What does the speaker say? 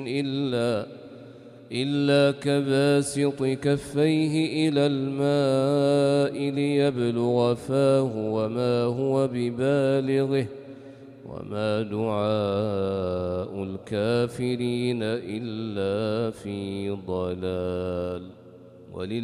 إلا كباسط كفيه إلى الماء ليبلغ فاه وما هو ببالغه وما دعاء الكافرين إلا في ضلال.